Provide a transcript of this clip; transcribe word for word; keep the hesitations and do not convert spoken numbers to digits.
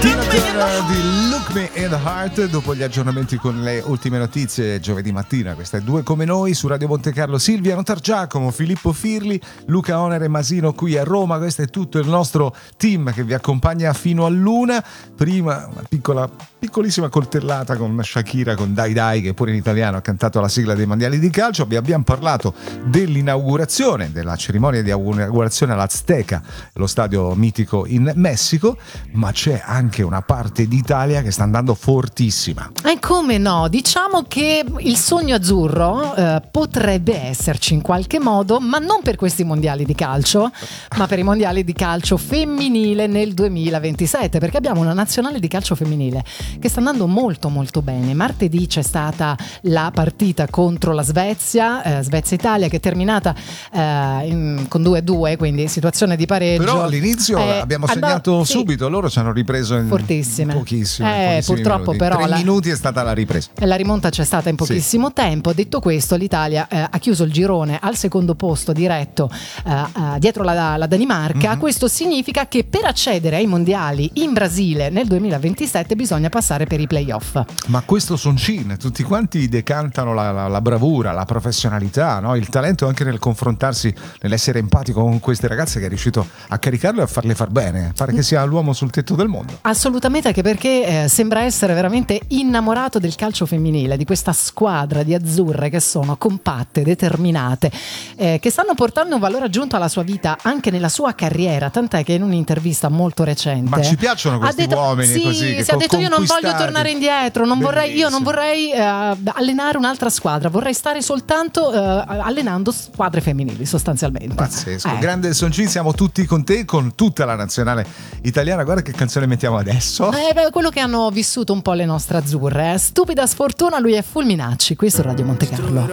Tina Turner di Look Me in the Heart. Dopo gli aggiornamenti con le ultime notizie giovedì mattina, questa è Due Come Noi su Radio Monte Carlo. Silvia Notargiacomo, Filippo Firli, Luca Onere Masino qui a Roma. Questo è tutto il nostro team che vi accompagna fino all'una. Prima una piccola piccolissima coltellata con Shakira, con Dai Dai, che pure in italiano ha cantato la sigla dei mondiali di calcio. Vi abbiamo parlato dell'inaugurazione, della cerimonia di inaugurazione all'Azteca, lo stadio mitico in Messico, ma c'è anche una parte d'Italia che sta andando fortissima. E come no, diciamo che il sogno azzurro eh, potrebbe esserci in qualche modo, ma non per questi mondiali di calcio, ma per i mondiali di calcio femminile nel duemilaventisette, perché abbiamo una nazionale di calcio femminile che sta andando molto molto bene. Martedì c'è stata la partita contro la Svezia, eh, Svezia-Italia, che è terminata eh, in, con due a due, quindi situazione di pareggio. Però all'inizio eh, abbiamo segnato andò, sì, subito, loro ci hanno ripreso in fortissime. pochissimo. Eh, purtroppo minuti. però tre la, minuti è stata la ripresa. La rimonta c'è stata in pochissimo sì. tempo. Detto questo, l'Italia eh, ha chiuso il girone al secondo posto diretto eh, eh, dietro la, la Danimarca. Mm-hmm. Questo significa che per accedere ai mondiali in Brasile nel duemilaventisette bisogna passare per i playoff. Ma questo soncin, tutti quanti decantano la, la, la bravura, la professionalità, no? Il talento anche nel confrontarsi, nell'essere empatico con queste ragazze, che è riuscito a caricarle e a farle far bene. Pare che sia l'uomo sul tetto del mondo. Assolutamente, anche perché eh, sembra essere veramente innamorato del calcio femminile, di questa squadra di azzurre che sono compatte, determinate, eh, che stanno portando un valore aggiunto alla sua vita, anche nella sua carriera, tant'è che in un'intervista molto recente ma ci piacciono questi ha detto, uomini sì, così che si è detto io non voglio tornare indietro, non vorrei, io non vorrei eh, allenare un'altra squadra, vorrei stare soltanto eh, allenando squadre femminili sostanzialmente. Pazzesco, eh. grande Soncin, siamo tutti con te, con tutta la nazionale italiana. Guarda che canzone mettiamo adesso. Eh, beh, quello che hanno vissuto un po' le nostre azzurre, eh. Stupida sfortuna, lui è Fulminacci, qui su Radio Monte Carlo.